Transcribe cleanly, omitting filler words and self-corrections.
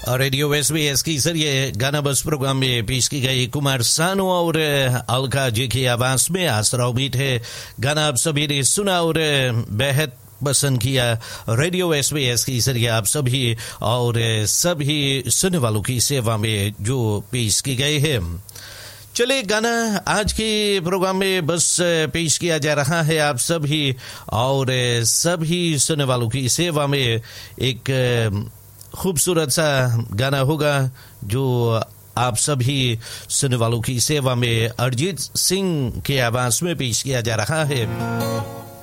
Radio SBS की जरिए गाना बस प्रोग्राम में पेश की गई कुमार सानू और अलका जी की आवाज में आसरा उम्मीद है गाना आप सभी ने सुना और बेहद पसंद किया। रेडियो SBS की जरिए आप सभी और सभी सुनने वालों की सेवा में जो पेश की गई है। चलिए गाना आज के प्रोग्राम में बस पेश किया जा रहा है आप सभी और सभी सुनने वालों की सेवा में। एक खूबसूरत सा गाना होगा जो आप सभी सुनने वालों की सेवा में अरिजीत सिंह के आवाज में पेश किया जा रहा है।